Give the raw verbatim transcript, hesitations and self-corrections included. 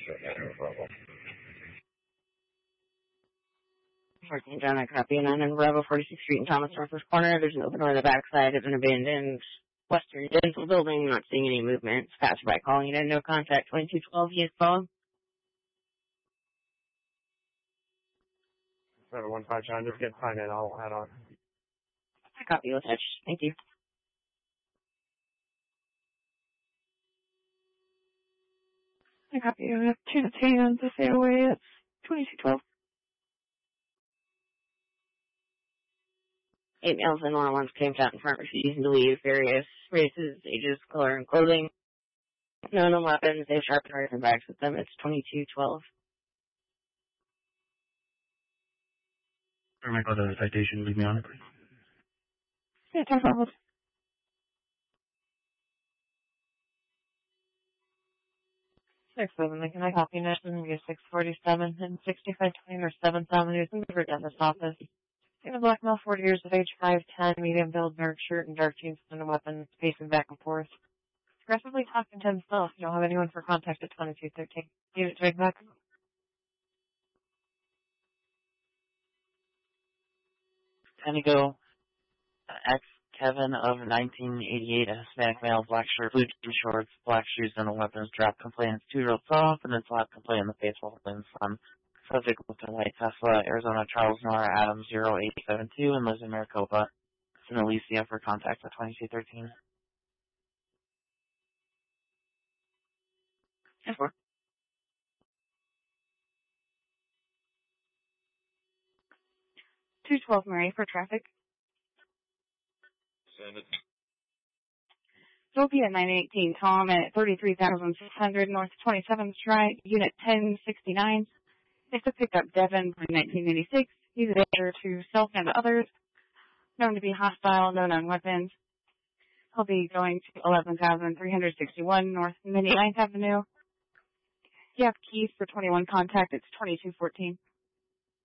fourteen John, I copy. And I'm in Bravo, forty-sixth Street in Thomas Northwest Corner. There's an open door on the backside of an abandoned Western Dental building. Not seeing any movement. Passed by calling it in. No contact. twenty-two twelve, he is phone. seven one five John, just get signed in. I'll add on. I copy. Let's touch. Thank you. I copy. I have two hands to stay away. It's twenty-two twelve. Eight males and one ones camped out in front, refusing to leave. Various races, ages, color, and clothing. No known weapons. They have sharpened rifle bags with them. It's twenty-two twelve. I'm going to go to the citation. Leave me on it, please. Yeah, ten twelve. Six seven, can I copy next? It's going to be a six forty-seven and sixty-five twenty or seventh Avenue. It's in the dentist office. In a black male, forty years of age, five ten, medium build, dark shirt, and dark jeans and a weapon, pacing back and forth. Aggressively talking to himself. You don't have anyone for contact at twenty-two thirteen. Unit to back. Pentago, X Kevin of nineteen eighty-eight, a Hispanic male, black shirt, blue jean shorts, black shoes, and a weapons drop. Complainants two-year-old off, and then slap complaint in the face while holding the sun. Subject with a white Tesla, Arizona, Charles Nora Adams zero eight seven two, and lives in Maricopa. It's in Alicia for contact at twenty-two thirteen. ten four. two twelve Mary for traffic. Send it. Sophia nine eighteen Tom at thirty-three thousand six hundred North twenty-seventh Street, Unit ten sixty-nine. It's a pickup Devin from nineteen eighty-six. He's a danger to self and others. Known to be hostile, no known weapons. He'll be going to eleven thousand three hundred sixty-one North ninety-ninth Avenue. If you have keys for twenty-one contact, it's twenty-two fourteen.